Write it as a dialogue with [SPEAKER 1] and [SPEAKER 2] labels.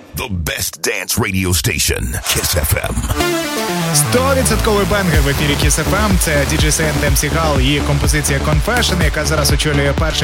[SPEAKER 1] The best dance radio station, Kiss FM.
[SPEAKER 2] 100% бенгер в ефірі Kiss FM. Це DJ Saint MC Hall і композиція Confession, яка зараз очолює перше